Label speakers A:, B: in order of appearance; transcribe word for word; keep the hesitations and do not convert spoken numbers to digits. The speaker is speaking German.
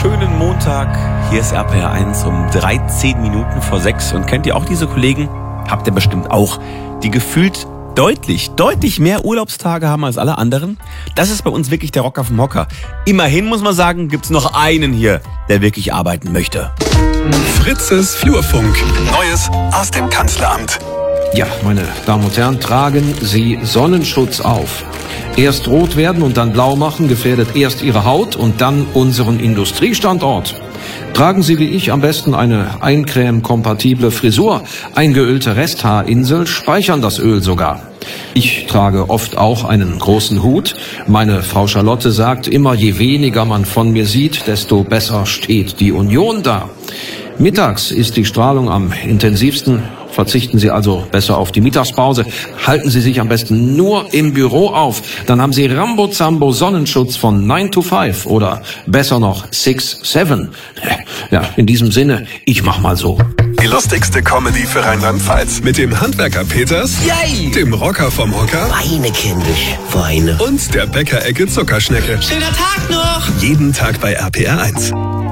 A: schönen Montag. Hier ist R P R eins um dreizehn Minuten vor sechs. Und kennt ihr auch diese Kollegen? Habt ihr bestimmt auch. Die gefühlt deutlich, deutlich mehr Urlaubstage haben als alle anderen. Das ist bei uns wirklich der Rocker vom Hocker. Immerhin muss man sagen, gibt's noch einen hier, der wirklich arbeiten möchte.
B: Fritzes Flurfunk. Neues aus dem Kanzleramt.
C: Ja, meine Damen und Herren, tragen Sie Sonnenschutz auf. Erst rot werden und dann blau machen gefährdet erst Ihre Haut und dann unseren Industriestandort. Tragen Sie wie ich am besten eine eincreme-kompatible Frisur. Eingeölte Resthaarinsel speichern das Öl sogar. Ich trage oft auch einen großen Hut. Meine Frau Charlotte sagt immer, je weniger man von mir sieht, desto besser steht die Union da. Mittags ist die Strahlung am intensivsten. Verzichten Sie also besser auf die Mittagspause. Halten Sie sich am besten nur im Büro auf. Dann haben Sie Rambo Zambo Sonnenschutz von nine to five oder besser noch six seven. Ja, in diesem Sinne, ich mach mal so.
B: Die lustigste Comedy für Rheinland-Pfalz. Mit dem Handwerker Peters,
D: Yay!
B: dem Rocker vom Hocker
D: Weine kindisch, Weine.
B: und der Bäckerecke Zuckerschnecke.
D: Schöner Tag noch!
B: Jeden Tag bei R P R eins.